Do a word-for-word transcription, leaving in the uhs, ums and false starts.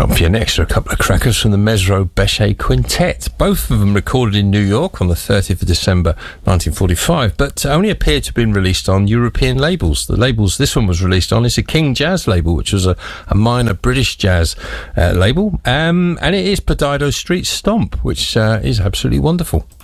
On for your next are a couple of crackers from the Mesro Bechet Quintet. Both of them recorded in New York on the thirtieth of December nineteen forty-five, but only appear to have been released on European labels. The labels this one was released on is a King Jazz label, which was a, a minor British jazz uh, label, um, and it is Pedido Street Stomp, which uh, is absolutely wonderful.